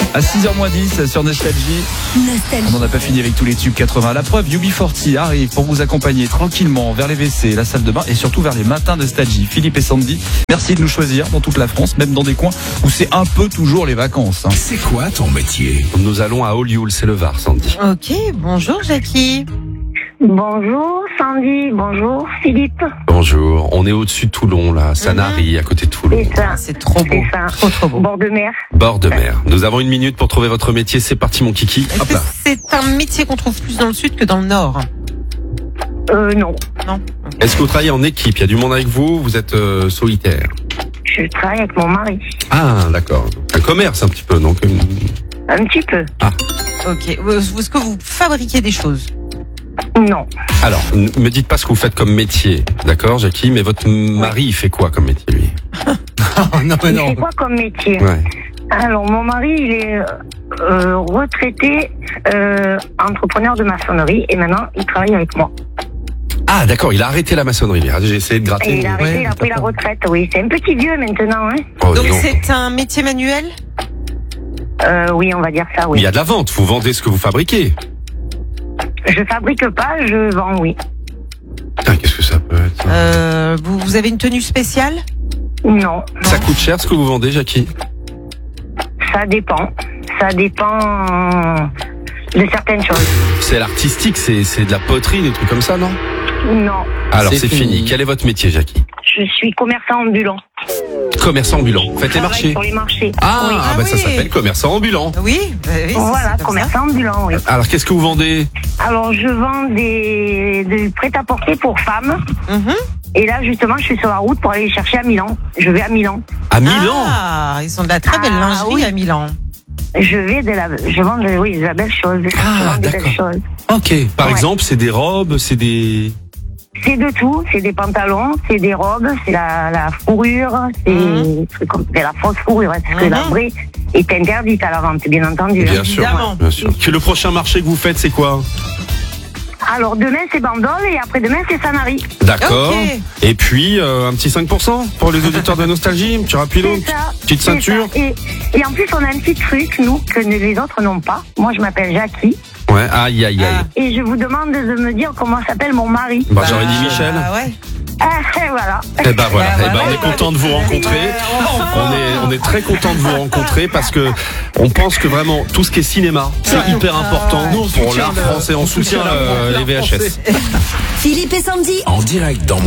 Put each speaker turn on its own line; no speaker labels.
À 6h10 sur Nostalgie. On n'en a pas fini avec tous les tubes 80. La preuve, UB40 arrive pour vous accompagner tranquillement vers les WC, la salle de bain et surtout vers les matins Nostalgie. Philippe et Sandy, merci de nous choisir dans toute la France, même dans des coins où c'est un peu toujours les vacances.
C'est quoi ton métier?
Nous allons à Olioul, c'est le Var, Sandy.
Ok, bonjour Jackie.
Bonjour Sandy, bonjour Philippe.
Bonjour, on est au-dessus de Toulon, là, Sanary, à côté de Toulon.
C'est ça.
C'est trop beau.
C'est ça.
Trop beau.
Bord de mer.
Bord de mer. Nous avons une minute pour trouver votre métier, c'est parti mon kiki.
Est-ce
Hop
que
là.
c'est un métier qu'on trouve plus dans le sud que dans le nord?
Non.
Non.
Est-ce que vous travaillez en équipe? Il y a du monde avec vous? Vous êtes solitaire?
Je travaille avec mon mari.
Ah, d'accord. Un commerce un petit peu, donc.
Un petit peu.
Ok. Est-ce que vous fabriquez des choses?
Non.
Alors, me dites pas ce que vous faites comme métier, d'accord, Jackie, mais votre mari, il fait quoi comme métier, lui?
Non, mais
Il
non.
fait quoi comme métier?
Ouais.
Alors, mon mari, il est retraité entrepreneur de maçonnerie et maintenant, il travaille avec moi.
Ah, d'accord, il a arrêté la maçonnerie. J'ai essayé de gratter.
Et il a arrêté, il a pris la retraite, oui. C'est un petit vieux maintenant, hein.
Oh,
Donc
non.
c'est un métier manuel?
Oui, on va dire ça,
Mais
oui.
il y a de la vente, vous vendez ce que vous fabriquez.
Je fabrique pas, je vends, oui.
Putain, qu'est-ce que ça peut être?
Vous avez une tenue spéciale?
Non.
Ça coûte cher ce que vous vendez, Jackie?
Ça dépend. Ça dépend de certaines choses.
C'est l'artistique, c'est de la poterie, des trucs comme ça, non?
Non.
Alors
C'est
c'est fini.
fini.
Quel est votre métier, Jackie?
Je suis commerçant ambulant.
Commerçant ambulant. Faites les
Je travaille
marchés.
sur les marchés.
Ah,
Oui.
bah ça
oui.
s'appelle commerçant ambulant.
Oui. Oui,
Voilà,
c'est comme
commerçant ambulant, oui.
Alors qu'est-ce que vous vendez?
Alors, je vends du prêt-à-porter pour femmes.
ça. Mhm.
Et là, justement, je suis sur la route pour aller les chercher à Milan. Je vais à Milan.
À Milan?
Ah, ils ont de la très belle
Ah,
lingerie
oui.
à Milan.
Je vends de la belle chose. Je vends des belles
d'accord.
choses.
Ok. Par
Ouais.
exemple, c'est des robes, c'est des...
C'est de tout. C'est des pantalons, c'est des robes, c'est la fourrure, c'est c'est la fausse fourrure. Parce que la vraie est interdite à la vente, bien entendu.
Bien sûr,
Évidemment.
bien sûr. Que le prochain marché que vous faites, c'est quoi?
Alors, demain, c'est Bandol et après-demain, c'est Sanary.
D'accord.
Ok.
Et puis, un petit 5% pour les auditeurs de Nostalgie, un petit rapido,
C'est ça.
petite
c'est
ceinture.
ça. Et en plus, on a un petit truc, nous, que les autres n'ont pas. Moi, je m'appelle Jackie.
Ouais, aïe, aïe, aïe.
Et je vous demande de me dire comment s'appelle mon mari.
Bah, j'aurais dit Michel.
Ah ouais.
Et voilà.
Eh ben voilà,
Bah,
eh ben,
voilà.
on est content de vous rencontrer. On est très content de vous rencontrer parce que on pense que vraiment tout ce qui est cinéma, c'est hyper important
Nous, on
pour
soutient
l'art
le-
français. On soutient les VHS.
Philippe et Sandy.
En direct dans